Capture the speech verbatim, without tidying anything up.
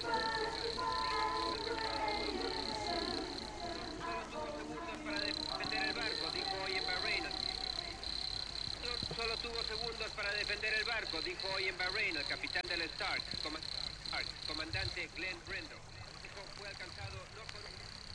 Solo tuvo segundos para defender el barco, dijo hoy en Bahrein el capitán del Stark, comandante Glenn Brendo. Dijo, fue alcanzado no por un...